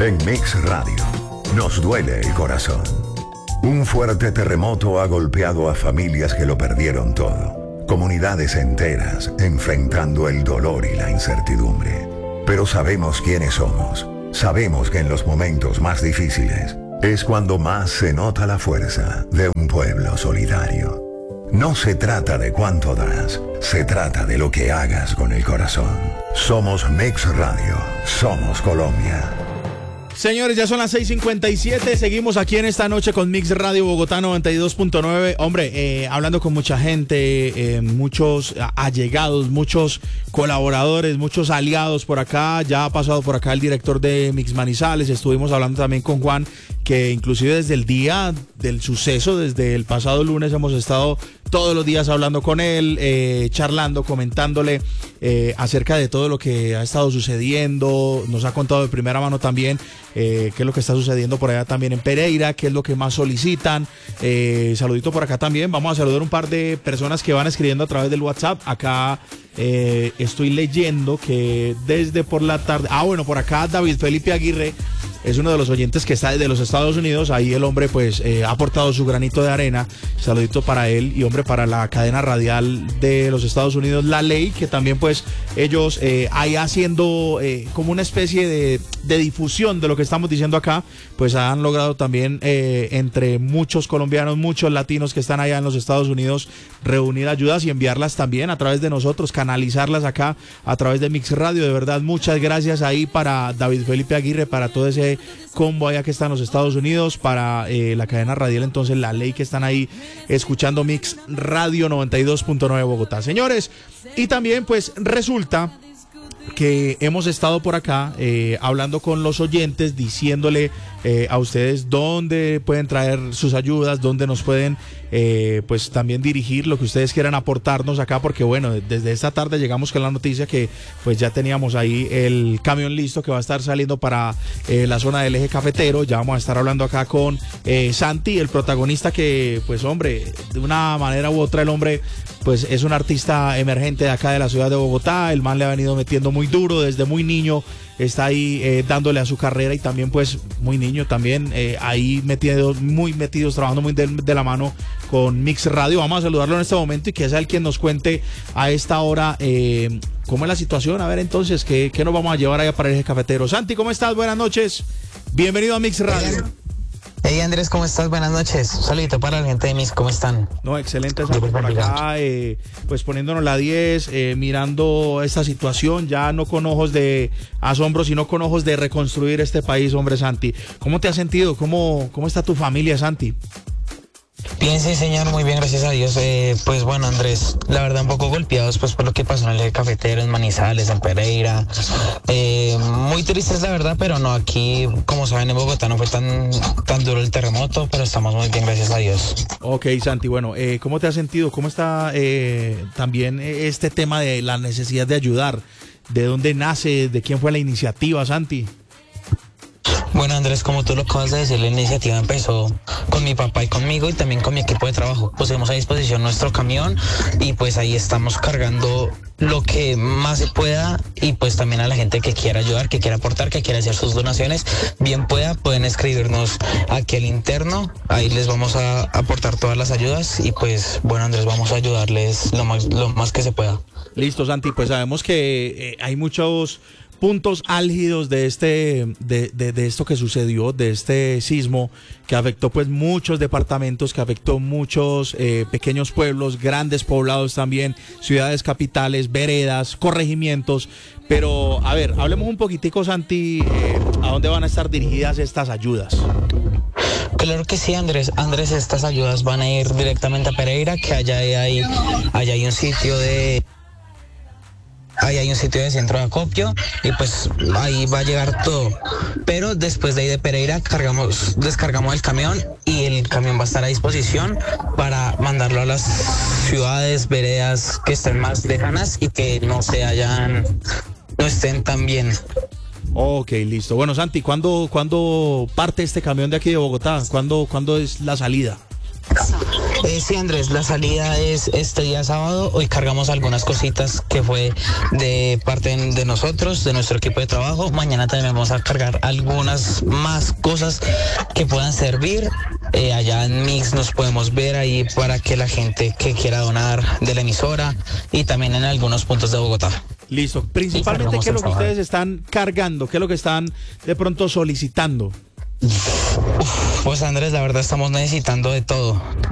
En Mix Radio, nos duele el corazón. Un fuerte terremoto ha golpeado a familias que lo perdieron todo. Comunidades enteras enfrentando el dolor y la incertidumbre. Pero sabemos quiénes somos. Sabemos que en los momentos más difíciles es cuando más se nota la fuerza de un pueblo solidario. No se trata de cuánto das, se trata de lo que hagas con el corazón. Somos Mix Radio, somos Colombia. Señores, ya son las 6:57, seguimos aquí en esta noche con Mix Radio Bogotá 92.9. Hombre, hablando con mucha gente, muchos allegados, muchos colaboradores, muchos aliados por acá. Ya ha pasado por acá el director de Mix Manizales, estuvimos hablando también con Juan, que inclusive desde el día del suceso, desde el pasado lunes, hemos estado todos los días hablando con él, charlando, comentándole acerca de todo lo que ha estado sucediendo. Nos ha contado de primera mano también qué es lo que está sucediendo por allá también en Pereira, qué es lo que más solicitan. Saludito por acá también. Vamos a saludar un par de personas que van escribiendo a través del WhatsApp. Acá estoy leyendo que desde por la tarde... bueno, por acá David Felipe Aguirre es uno de los oyentes que está desde los Estados Unidos. Ahí el hombre pues ha aportado su granito de arena. Saludito para él y hombre para la cadena radial de los Estados Unidos, La Ley, que también pues ellos ahí haciendo como una especie de difusión de lo que estamos diciendo acá, pues han logrado también entre muchos colombianos, muchos latinos que están allá en los Estados Unidos, reunir ayudas y enviarlas también a través de nosotros, canalizarlas acá a través de Mix Radio. De verdad, muchas gracias ahí para David Felipe Aguirre, para todo ese combo allá que está en los Estados Unidos, para la cadena radial entonces La Ley, que están ahí escuchando Mix Radio 92.9 Bogotá. Señores, y también pues resulta que hemos estado por acá hablando con los oyentes, diciéndole a ustedes dónde pueden traer sus ayudas, dónde nos pueden pues también dirigir lo que ustedes quieran aportarnos acá, porque bueno, desde esta tarde llegamos con la noticia que pues ya teníamos ahí el camión listo que va a estar saliendo para la zona del eje cafetero. Ya vamos a estar hablando acá con Santi, el protagonista, que pues hombre, de una manera u otra el hombre pues es un artista emergente de acá de la ciudad de Bogotá. El man le ha venido metiendo muy duro desde muy niño, está ahí dándole a su carrera, y también pues muy niño también ahí muy metidos, trabajando muy de la mano con Mix Radio. Vamos a saludarlo en este momento y que sea el quien nos cuente a esta hora cómo es la situación. A ver entonces, ¿qué nos vamos a llevar allá para el eje cafetero? Santi, ¿cómo estás? Buenas noches, bienvenido a Mix Radio. Hey Andrés, ¿cómo estás? Buenas noches. Un saludito para la gente de Mix, ¿cómo están? No, excelente, Santi, por acá, pues poniéndonos la 10, mirando esta situación, ya no con ojos de asombro, sino con ojos de reconstruir este país, hombre, Santi. ¿Cómo te has sentido? ¿Cómo está tu familia, Santi? Bien, sí, señor, muy bien, gracias a Dios. Pues bueno, Andrés, la verdad un poco golpeados pues por lo que pasó en el eje cafetero, en Manizales, en Pereira. Muy tristes, la verdad, pero no, aquí, como saben, en Bogotá no fue tan duro el terremoto, pero estamos muy bien, gracias a Dios. Ok, Santi, bueno, ¿cómo te has sentido? ¿Cómo está también este tema de la necesidad de ayudar? ¿De dónde nace? ¿De quién fue la iniciativa, Santi? Bueno, Andrés, como tú lo acabas de decir, la iniciativa empezó con mi papá y conmigo, y también con mi equipo de trabajo. Pusimos a disposición nuestro camión y pues ahí estamos cargando lo que más se pueda, y pues también a la gente que quiera ayudar, que quiera aportar, que quiera hacer sus donaciones, bien pueden escribirnos aquí al interno, ahí les vamos a aportar todas las ayudas, y pues bueno, Andrés, vamos a ayudarles lo más que se pueda. Listo, Santi, pues sabemos que hay muchos puntos álgidos de esto que sucedió, de este sismo que afectó pues muchos departamentos, que afectó muchos pequeños pueblos, grandes poblados también, ciudades capitales, veredas, corregimientos. Pero a ver, hablemos un poquitico, Santi, ¿a dónde van a estar dirigidas estas ayudas? Claro que sí, Andrés, estas ayudas van a ir directamente a Pereira, que allá hay un sitio de... Ahí hay un sitio de centro de acopio, y pues ahí va a llegar todo. Pero después de ahí de Pereira descargamos el camión, y el camión va a estar a disposición para mandarlo a las ciudades, veredas que estén más lejanas y que no estén tan bien. Ok, listo. Bueno, Santi, ¿cuándo parte este camión de aquí de Bogotá? ¿Cuándo es la salida? Sí, Andrés, la salida es este día sábado. Hoy cargamos algunas cositas que fue de parte de nosotros, de nuestro equipo de trabajo. Mañana también vamos a cargar algunas más cosas que puedan servir. Allá en Mix nos podemos ver ahí para que la gente que quiera donar de la emisora y también en algunos puntos de Bogotá. Listo. Principalmente, ¿qué es lo que ustedes están cargando? ¿Qué es lo que están de pronto solicitando? Pues Andrés, la verdad estamos necesitando de todo.